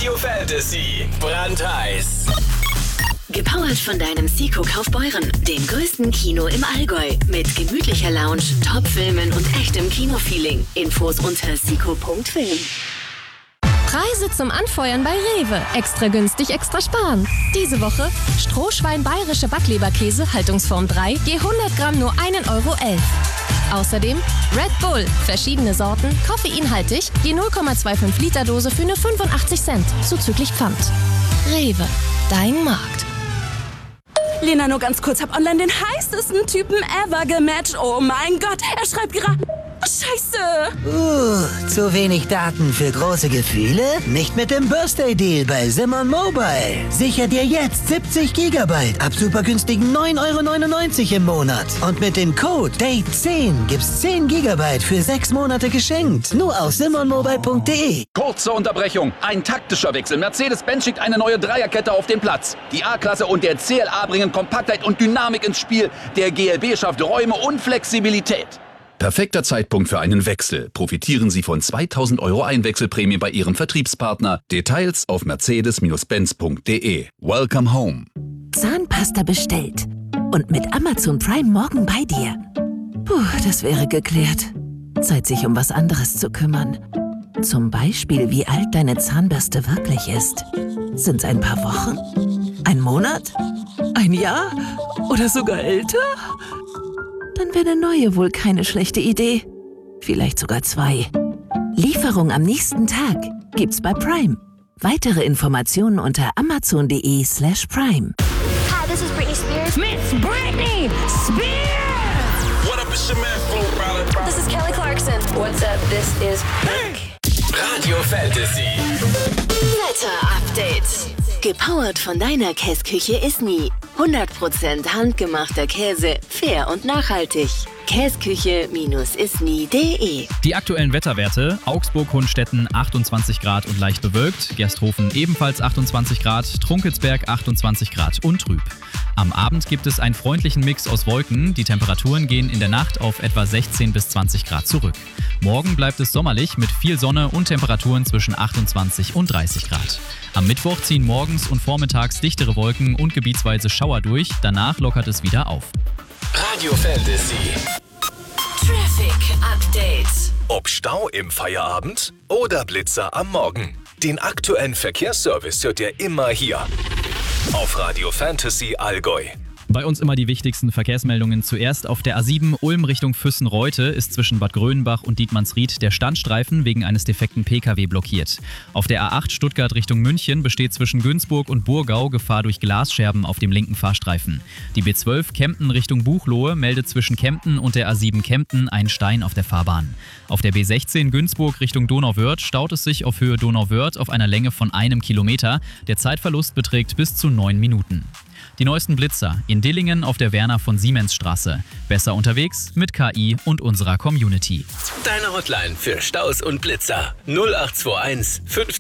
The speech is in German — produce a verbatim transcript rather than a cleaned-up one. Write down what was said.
Radio Fantasy. Brandheiß. Gepowert von deinem Siko Kaufbeuren, dem größten Kino im Allgäu. Mit gemütlicher Lounge, Top-Filmen und echtem Kinofeeling. Infos unter siko punkt film. Preise zum Anfeuern bei Rewe. Extra günstig, extra sparen. Diese Woche Strohschwein bayerische Backleberkäse, Haltungsform drei, je hundert Gramm nur ein Euro elf. Außerdem Red Bull, verschiedene Sorten, koffeinhaltig, je null Komma fünfundzwanzig Liter Dose für nur fünfundachtzig Cent, zuzüglich Pfand. Rewe, dein Markt. Lena, nur ganz kurz, hab online den heißesten Typen ever gematcht. Oh mein Gott, er schreibt gerade... Oh, Scheiße! Uh, zu wenig Daten für große Gefühle? Nicht mit dem Birthday-Deal bei Simon Mobile. Sicher dir jetzt siebzig Gigabyte ab super günstigen neun Euro neunundneunzig im Monat. Und mit dem Code Date zehn gibt's zehn Gigabyte für sechs Monate geschenkt. Nur auf simon mobile punkt de. Kurze Unterbrechung. Ein taktischer Wechsel. Mercedes-Benz schickt eine neue Dreierkette auf den Platz. Die A-Klasse und der C L A bringen Kompaktheit und Dynamik ins Spiel. Der G L B schafft Räume und Flexibilität. Perfekter Zeitpunkt für einen Wechsel. Profitieren Sie von zweitausend Euro Einwechselprämie bei Ihrem Vertriebspartner. Details auf mercedes benz punkt de. Welcome home. Zahnpasta bestellt. Und mit Amazon Prime morgen bei dir. Puh, das wäre geklärt. Zeit, sich um was anderes zu kümmern. Zum Beispiel, wie alt deine Zahnbürste wirklich ist. Sind's ein paar Wochen? Ein Monat? Ein Jahr? Oder sogar älter? Dann wäre eine neue wohl keine schlechte Idee. Vielleicht sogar zwei. Lieferung am nächsten Tag gibt's bei Prime. Weitere Informationen unter amazon.de slash prime. Hi, this is Britney Spears. Miss Britney Spears! What up, it's your man, Flo Rida. This is Kelly Clarkson. What's up, this is Pink. Radio Fantasy. Wetter-Update. Gepowert von deiner Käsküche Isny. hundert Prozent handgemachter Käse, fair und nachhaltig. Käsküche Isny punkt de. Die aktuellen Wetterwerte: Augsburg-Hundstetten achtundzwanzig Grad und leicht bewölkt, Gersthofen ebenfalls achtundzwanzig Grad, Trunkelsberg achtundzwanzig Grad und trüb. Am Abend gibt es einen freundlichen Mix aus Wolken. Die Temperaturen gehen in der Nacht auf etwa sechzehn bis zwanzig Grad zurück. Morgen bleibt es sommerlich mit viel Sonne und Temperaturen zwischen achtundzwanzig und dreißig Grad. Am Mittwoch ziehen morgens und vormittags dichtere Wolken und gebietsweise Schauer durch. Danach lockert es wieder auf. Radio Fantasy. Traffic Update. Ob Stau im Feierabend oder Blitzer am Morgen. Den aktuellen Verkehrsservice hört ihr immer hier. Auf Radio Fantasy Allgäu. Bei uns immer die wichtigsten Verkehrsmeldungen. Zuerst auf der A sieben Ulm Richtung Füssen-Reute ist zwischen Bad Grönenbach und Dietmannsried der Standstreifen wegen eines defekten P K W blockiert. Auf der A acht Stuttgart Richtung München besteht zwischen Günzburg und Burgau Gefahr durch Glasscherben auf dem linken Fahrstreifen. Die B zwölf Kempten Richtung Buchloe meldet zwischen Kempten und der A sieben Kempten einen Stein auf der Fahrbahn. Auf der B sechzehn Günzburg Richtung Donauwörth staut es sich auf Höhe Donauwörth auf einer Länge von einem Kilometer. Der Zeitverlust beträgt bis zu neun Minuten. Die neuesten Blitzer in Dillingen auf der Werner von Siemens Straße. Besser unterwegs mit K I und unserer Community. Deine Hotline für Staus und Blitzer null acht zwei eins fünf